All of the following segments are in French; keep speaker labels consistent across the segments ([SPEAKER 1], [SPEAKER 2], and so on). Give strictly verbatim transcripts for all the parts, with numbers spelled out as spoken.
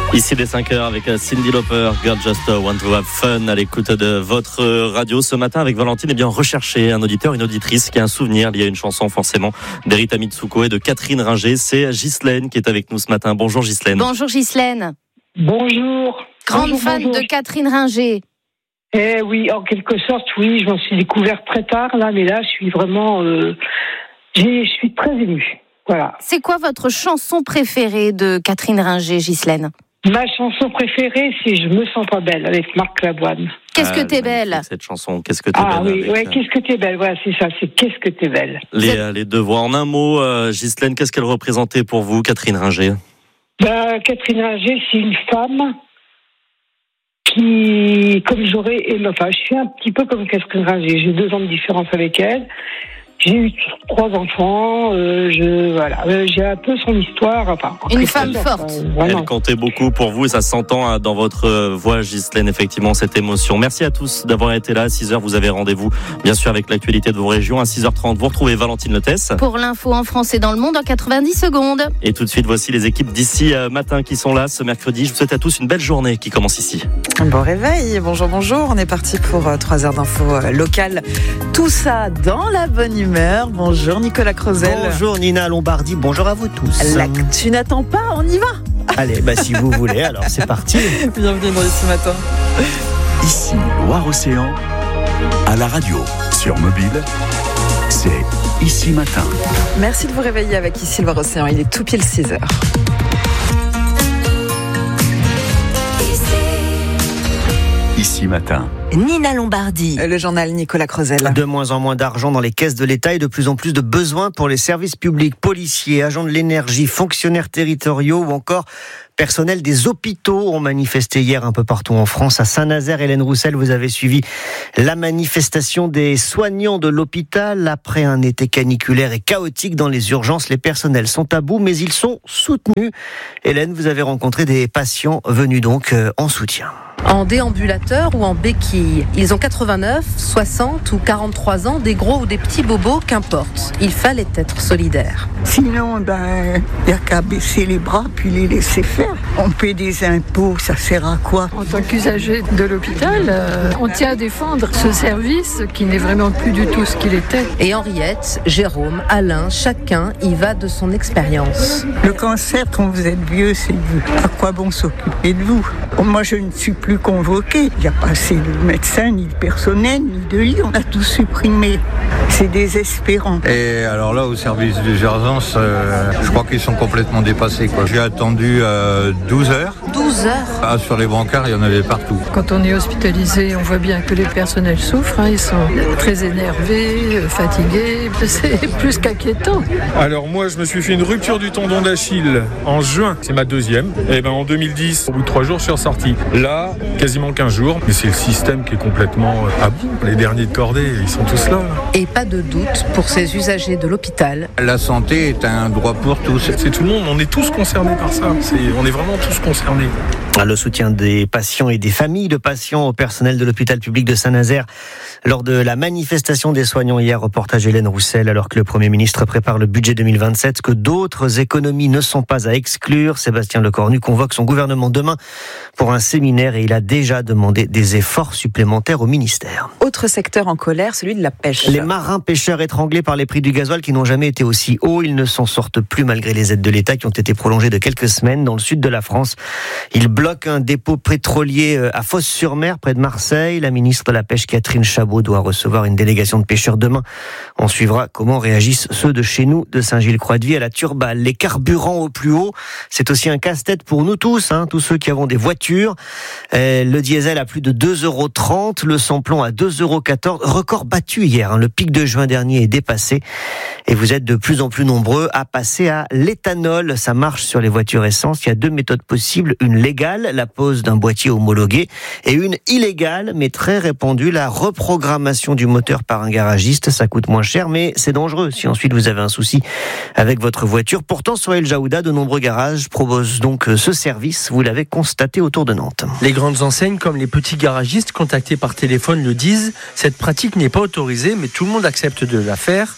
[SPEAKER 1] Ici dès cinq heures avec Cyndi Lauper, Girl Just Want to Have Fun, à l'écoute de votre radio ce matin avec Valentine. Eh bien, rechercher un auditeur, une auditrice qui a un souvenir lié à une chanson forcément d'Erita Mitsuko et de Catherine Ringer. C'est Ghislaine qui est avec nous ce matin. Bonjour Ghislaine.
[SPEAKER 2] Bonjour Ghislaine.
[SPEAKER 3] Bonjour.
[SPEAKER 2] Grande
[SPEAKER 3] bonjour,
[SPEAKER 2] fan
[SPEAKER 3] bonjour.
[SPEAKER 2] de Catherine Ringer.
[SPEAKER 3] Eh oui, en quelque sorte, oui, je m'en suis découverte très tard, là, mais là, je suis vraiment... Euh, j'ai, je suis très émue, voilà.
[SPEAKER 2] C'est quoi votre chanson préférée de Catherine Ringer, Ghislaine ?
[SPEAKER 3] Ma chanson préférée, c'est « Je me sens pas belle » avec Marc Lavoine.
[SPEAKER 2] Qu'est-ce que
[SPEAKER 1] Ah,
[SPEAKER 2] t'es belle ?
[SPEAKER 1] Cette chanson, Qu'est-ce que t'es
[SPEAKER 3] Ah
[SPEAKER 1] belle.
[SPEAKER 3] oui,
[SPEAKER 1] avec,
[SPEAKER 3] ouais,
[SPEAKER 1] euh,
[SPEAKER 3] qu'est-ce que t'es belle, voilà, c'est ça, c'est « Qu'est-ce que t'es belle ».
[SPEAKER 1] Les, euh, les deux voix. En un mot, euh, Ghislaine, qu'est-ce qu'elle représentait pour vous, Catherine Ringer ?
[SPEAKER 3] Bah, Catherine Ringer, c'est une femme qui, comme j'aurais aimé, enfin, je suis un petit peu comme Catherine Ringer, j'ai deux ans de différence avec elle. J'ai eu trois enfants, euh, je voilà, euh, j'ai un peu son histoire. Enfin,
[SPEAKER 2] Une femme forte.
[SPEAKER 3] Euh,
[SPEAKER 1] Elle comptait beaucoup pour vous et ça s'entend hein, dans votre euh, voix, Ghislaine, effectivement, cette émotion. Merci à tous d'avoir été là. À six heures, vous avez rendez-vous, bien sûr, avec l'actualité de vos régions. À six heures trente, vous retrouvez Valentine Letès.
[SPEAKER 2] Pour l'info en France et dans le monde en quatre-vingt-dix secondes.
[SPEAKER 1] Et tout de suite, voici les équipes d'ici euh, matin qui sont là ce mercredi. Je vous souhaite à tous une belle journée qui commence ici.
[SPEAKER 4] Bon réveil, bonjour, bonjour. On est parti pour euh, trois heures d'infos euh, locales. Tout ça dans la bonne humeur. Bonjour Nicolas Crozel.
[SPEAKER 5] Bonjour Nina Lombardi, bonjour à vous tous.
[SPEAKER 4] L'actu n'attend pas, on y va.
[SPEAKER 5] Allez, bah si vous voulez, alors c'est parti.
[SPEAKER 4] Bienvenue dans Ici Matin.
[SPEAKER 6] Ici, Loire-Océan, à la radio, sur mobile, c'est Ici Matin.
[SPEAKER 4] Merci de vous réveiller avec Ici Loire-Océan, il est tout pile six heures.
[SPEAKER 6] Ici Matin.
[SPEAKER 7] Nina Lombardi.
[SPEAKER 4] Le journal Nicolas Crozel.
[SPEAKER 5] De moins en moins d'argent dans les caisses de l'État et de plus en plus de besoins pour les services publics, policiers, agents de l'énergie, fonctionnaires territoriaux ou encore personnel des hôpitaux ont manifesté hier un peu partout en France. À Saint-Nazaire, Hélène Roussel, vous avez suivi la manifestation des soignants de l'hôpital. Après un été caniculaire et chaotique dans les urgences, les personnels sont à bout, mais ils sont soutenus. Hélène, vous avez rencontré des patients venus donc en soutien.
[SPEAKER 8] En déambulateur ou en béquille. Ils ont quatre-vingt-neuf, soixante ou quarante-trois ans, des gros ou des petits bobos, qu'importe. Il fallait être solidaire.
[SPEAKER 9] Sinon, ben, il n'y a qu'à baisser les bras puis les laisser faire. On paie des impôts, ça sert à quoi ?
[SPEAKER 10] En tant qu'usager de l'hôpital, euh, on tient à défendre ce service qui n'est vraiment plus du tout ce qu'il était.
[SPEAKER 8] Et Henriette, Jérôme, Alain, chacun y va de son expérience.
[SPEAKER 9] Le cancer, quand vous êtes vieux, c'est à quoi bon s'occuper de vous ? Moi, je ne suis plus convoqué. Il n'y a pas assez de médecins, ni de personnel, ni de lits. On a tout supprimé. C'est désespérant.
[SPEAKER 11] Et alors là, au service d'urgence, euh, je crois qu'ils sont complètement dépassés, quoi. J'ai attendu euh, douze heures.
[SPEAKER 8] douze heures
[SPEAKER 11] Ah, sur les brancards, il y en avait partout.
[SPEAKER 10] Quand on est hospitalisé, on voit bien que les personnels souffrent. Hein, ils sont très énervés, fatigués. C'est plus qu'inquiétant.
[SPEAKER 12] Alors moi, je me suis fait une rupture du tendon d'Achille en juin. C'est ma deuxième. Et ben en deux mille dix, au bout de trois jours, je suis ressorti. Là, quasiment quinze jours. Mais c'est le système qui est complètement à bout. Les derniers de cordée, ils sont tous là.
[SPEAKER 8] Et pas de doute pour ces usagers de l'hôpital.
[SPEAKER 11] La santé est un droit pour tous.
[SPEAKER 12] C'est tout le monde, on est tous concernés par ça. C'est, on est vraiment tous concernés.
[SPEAKER 5] Le soutien des patients et des familles de patients au personnel de l'hôpital public de Saint-Nazaire lors de la manifestation des soignants hier. Reportage Hélène Roussel, alors que le Premier ministre prépare le budget deux mille vingt-sept, que d'autres économies ne sont pas à exclure. Sébastien Lecornu convoque son gouvernement demain pour un séminaire et il a déjà demandé des efforts supplémentaires au ministère.
[SPEAKER 4] Autre secteur en colère, celui de la pêche.
[SPEAKER 5] Les marins pêcheurs étranglés par les prix du gasoil qui n'ont jamais été aussi hauts. Ils ne s'en sortent plus malgré les aides de l'État qui ont été prolongées de quelques semaines. Dans le sud de la France, ils bloquent un dépôt pétrolier à Fos-sur-Mer, près de Marseille. La ministre de la Pêche, Catherine Chabot, doit recevoir une délégation de pêcheurs demain. On suivra comment réagissent ceux de chez nous, de Saint-Gilles-Croix-de-Vie à la Turballe. Les carburants au plus haut, c'est aussi un casse-tête pour nous tous, hein, tous ceux qui avons des voitures. Euh, le diesel à plus de deux euros trente, le samplon à deux euros quatorze. Record battu hier, hein, le pic de juin dernier est dépassé. Et vous êtes de plus en plus nombreux à passer à l'éthanol. Ça marche sur les voitures essence. Il y a deux méthodes possibles. Une légale, la pose d'un boîtier homologué, et une illégale, mais très répandue, la reprogrammation du moteur par un garagiste. Ça coûte moins cher, mais c'est dangereux si ensuite vous avez un souci avec votre voiture. Pourtant, sur El Jaouda, de nombreux garages proposent donc ce service. Vous l'avez constaté autour de Nantes.
[SPEAKER 13] Les grandes enseignes comme les petits garagistes contactés par téléphone le disent. Cette pratique n'est pas autorisée, mais tout le monde accepte de la faire.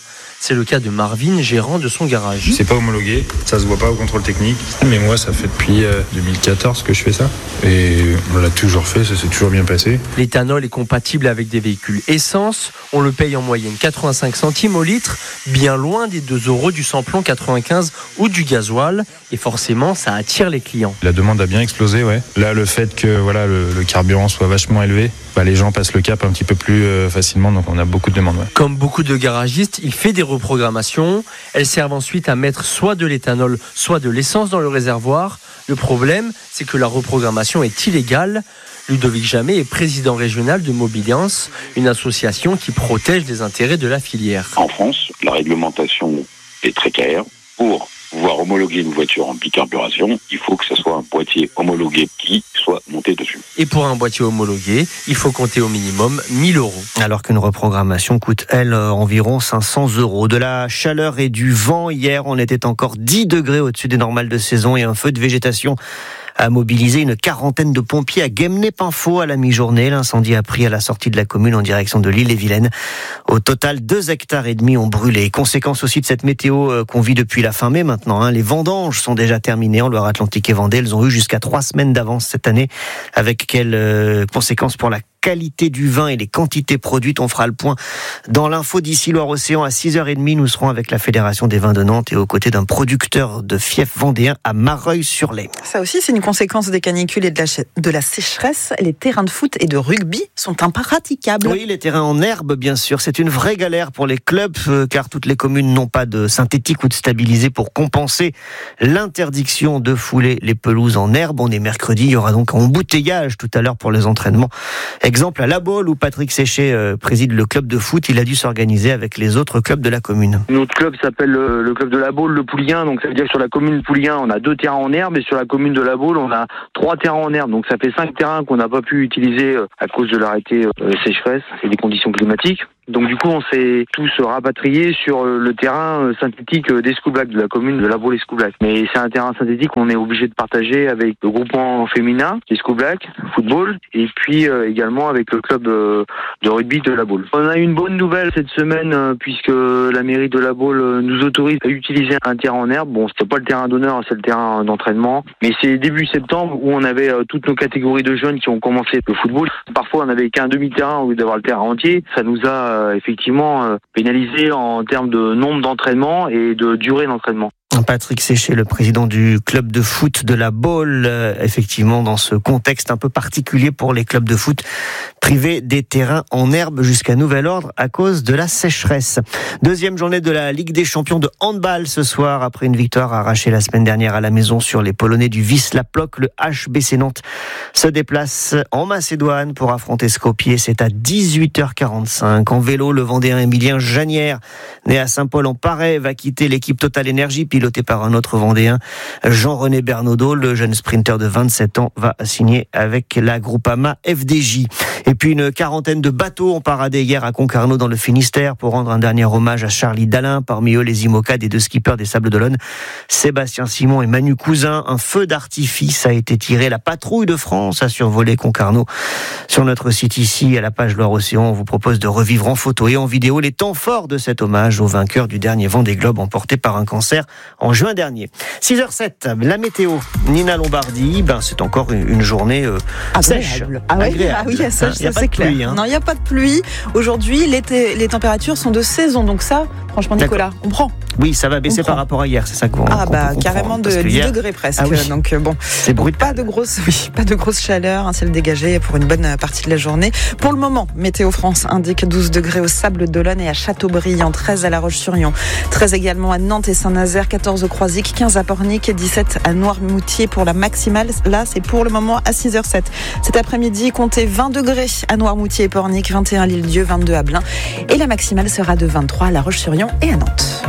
[SPEAKER 13] C'est le cas de Marvin, gérant de son garage.
[SPEAKER 12] C'est pas homologué, ça se voit pas au contrôle technique. Mais moi, ça fait depuis euh, deux mille quatorze que je fais ça. Et on l'a toujours fait, ça s'est toujours bien passé.
[SPEAKER 13] L'éthanol est compatible avec des véhicules essence. On le paye en moyenne quatre-vingt-cinq centimes au litre, bien loin des deux euros du samplon quatre-vingt-quinze ou du gasoil. Et forcément, ça attire les clients.
[SPEAKER 12] La demande a bien explosé, ouais. Là, le fait que voilà, le, le carburant soit vachement élevé, bah, les gens passent le cap un petit peu plus euh, facilement, donc on a beaucoup de demandes. Ouais.
[SPEAKER 13] Comme beaucoup de garagistes, il fait des reprogrammations. Elles servent ensuite à mettre soit de l'éthanol, soit de l'essence dans le réservoir. Le problème, c'est que la reprogrammation est illégale. Ludovic Jamet est président régional de Mobiliance, une association qui protège les intérêts de la filière.
[SPEAKER 7] En France, la réglementation est très claire. Pour pouvoir homologuer une voiture en bicarburation, il faut que ce soit un boîtier homologué qui soit monté dessus.
[SPEAKER 13] Et pour un boîtier homologué, il faut compter au minimum mille euros.
[SPEAKER 5] Alors qu'une reprogrammation coûte, elle, environ cinq cents euros. De la chaleur et du vent, hier, on était encore dix degrés au-dessus des normales de saison et un feu de végétation a mobilisé une quarantaine de pompiers à Guemnay-Pinfo à la mi-journée. L'incendie a pris à la sortie de la commune en direction de l'Île-et-Vilaine. Au total, deux hectares et demi ont brûlé. Conséquence aussi de cette météo qu'on vit depuis la fin mai maintenant. Hein. Les vendanges sont déjà terminées en Loire-Atlantique et Vendée. Elles ont eu jusqu'à trois semaines d'avance cette année. Avec quelles euh, conséquences pour la qualité du vin et les quantités produites. On fera le point dans l'info d'ici Loire-Océan à six heures trente. Nous serons avec la Fédération des vins de Nantes et aux côtés d'un producteur de fief vendéen à Mareuil-sur-Lay.
[SPEAKER 4] Ça aussi, c'est une conséquence des canicules et de la, de la sécheresse. Les terrains de foot et de rugby sont impraticables.
[SPEAKER 5] Oui, les terrains en herbe, bien sûr. C'est une vraie galère pour les clubs, euh, car toutes les communes n'ont pas de synthétique ou de stabilisé pour compenser l'interdiction de fouler les pelouses en herbe. On est mercredi, il y aura donc un embouteillage tout à l'heure pour les entraînements. Exemple à La Baule où Patrick Séché euh, préside le club de foot. Il a dû s'organiser avec les autres clubs de la commune.
[SPEAKER 14] Notre club s'appelle le, le club de La Baule, le Pouliguen. Donc ça veut dire que sur la commune de Pouliguen, on a deux terrains en herbe et sur la commune de La Baule, on a trois terrains en herbe. Donc ça fait cinq terrains qu'on n'a pas pu utiliser à cause de l'arrêté euh, sécheresse et des conditions climatiques. Donc du coup, on s'est tous rapatriés sur le terrain synthétique d'Escoublac, de la commune de La Baule-Escoublac. Mais c'est un terrain synthétique qu'on est obligé de partager avec le groupement féminin d'Escoublac, football, et puis euh, également avec le club euh, de rugby de La Baule. On a une bonne nouvelle cette semaine euh, puisque la mairie de La Baule nous autorise à utiliser un terrain en herbe. Bon, c'était pas le terrain d'honneur, c'est le terrain d'entraînement. Mais c'est début septembre où on avait euh, toutes nos catégories de jeunes qui ont commencé le football. Parfois, on n'avait qu'un demi-terrain au lieu d'avoir le terrain entier. Ça nous a Euh, effectivement euh, pénalisé en termes de nombre d'entraînements et de durée d'entraînement.
[SPEAKER 5] Patrick Séché, le président du club de foot de La Baule, euh, effectivement dans ce contexte un peu particulier pour les clubs de foot privés des terrains en herbe jusqu'à nouvel ordre à cause de la sécheresse. Deuxième journée de la Ligue des champions de handball ce soir après une victoire arrachée la semaine dernière à la maison sur les Polonais du Wisla Plock. Le H B C Nantes se déplace en Macédoine pour affronter Skopje. C'est à dix-huit heures quarante-cinq. En vélo, le Vendéen Emilien Janière, né à Saint-Paul-en-Paray, va quitter l'équipe Total Energy piloté par un autre Vendéen, Jean-René Bernaudot. Le jeune sprinter de vingt-sept ans va signer avec la Groupama F D J. Et puis une quarantaine de bateaux ont paradé hier à Concarneau dans le Finistère pour rendre un dernier hommage à Charlie Dalin. Parmi eux, les IMOCA des deux skippers des Sables d'Olonne, Sébastien Simon et Manu Cousin. Un feu d'artifice a été tiré. La patrouille de France a survolé Concarneau. Sur notre site ici, à la page Loire-Océan, on vous propose de revivre en photo et en vidéo les temps forts de cet hommage aux vainqueurs du dernier Vendée Globe emporté par un cancer en juin dernier. six heures zéro sept, la météo. Nina Lombardi, ben c'est encore une journée euh, sèche.
[SPEAKER 4] Ah, ouais,
[SPEAKER 5] agréable.
[SPEAKER 4] Ah oui, ça, ça,
[SPEAKER 5] il y a
[SPEAKER 4] ça
[SPEAKER 5] pas
[SPEAKER 4] c'est
[SPEAKER 5] de
[SPEAKER 4] clair.
[SPEAKER 5] pluie, hein.
[SPEAKER 4] Non, il n'y a pas de pluie. Aujourd'hui, les, t- les températures sont de saison. Donc ça, franchement, Nicolas,
[SPEAKER 5] D'accord.
[SPEAKER 4] on prend.
[SPEAKER 5] Oui, ça va baisser par rapport à hier, c'est ça qu'on
[SPEAKER 4] Ah
[SPEAKER 5] qu'on
[SPEAKER 4] bah
[SPEAKER 5] peut
[SPEAKER 4] carrément de
[SPEAKER 5] comprendre,
[SPEAKER 4] dix
[SPEAKER 5] hier...
[SPEAKER 4] degrés presque.
[SPEAKER 5] Ah oui.
[SPEAKER 4] Donc bon,
[SPEAKER 5] c'est brutal.
[SPEAKER 4] Pas de grosse, oui, pas de grosse chaleur, un ciel dégagé pour une bonne partie de la journée. Pour le moment, Météo France indique douze degrés au Sable d'Olonne et à Châteaubriand, treize à La Roche-sur-Yon, treize également à Nantes et Saint-Nazaire, quatorze au Croisic, quinze à Pornic et dix-sept à Noirmoutier pour la maximale. Là, c'est pour le moment à six heures sept. Cet après-midi, comptez vingt degrés à Noirmoutier et Pornic, vingt et un à l'Île-Dieu, vingt-deux à Blain et la maximale sera de vingt-trois à La Roche-sur-Yon et à Nantes.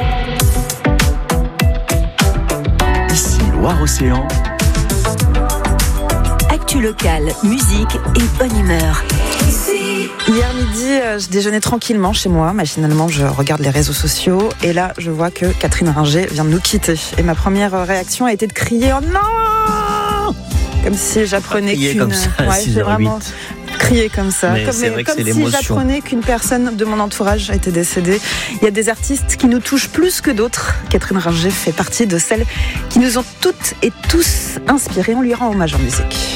[SPEAKER 6] Ici Loire-Océan.
[SPEAKER 15] Actu locale, musique et bonne humeur.
[SPEAKER 4] Hier midi, je déjeunais tranquillement chez moi. Machinalement, je regarde les réseaux sociaux. Et là, je vois que Catherine Ringer vient de nous quitter. Et ma première réaction a été de crier « Oh non !» Comme si j'apprenais qu'une...
[SPEAKER 5] Comme ça,
[SPEAKER 4] ouais, c'est vraiment... crier comme ça,
[SPEAKER 5] Mais
[SPEAKER 4] comme,
[SPEAKER 5] c'est vrai que
[SPEAKER 4] comme
[SPEAKER 5] c'est
[SPEAKER 4] si
[SPEAKER 5] l'émotion.
[SPEAKER 4] j'apprenais qu'une personne de mon entourage était décédée. Il y a des artistes qui nous touchent plus que d'autres. Catherine Ringer fait partie de celles qui nous ont toutes et tous inspirés. On lui rend hommage en musique.